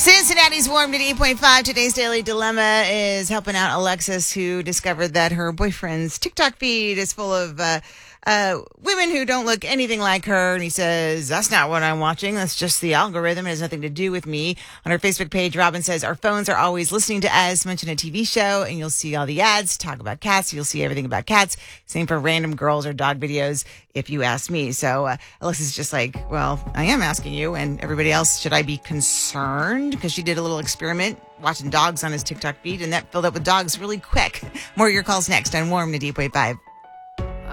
Cincinnati's warmed at 8.5. Today's Daily Dilemma is helping out Alexis, who discovered that her boyfriend's TikTok feed is full of women who don't look anything like her. And he says, that's not what I'm watching. That's just the algorithm. It has nothing to do with me. On her Facebook page, Robin says, our phones are always listening to us. Mention a TV show and you'll see all the ads. Talk about cats. You'll see everything about cats. Same for random girls or dog videos, if you ask me. So Alexis is just like, well, I am asking you. And everybody else, should I be concerned? Because she did a little experiment watching dogs on his TikTok feed, and that filled up with dogs really quick. More of your calls next on Warm to 8.5.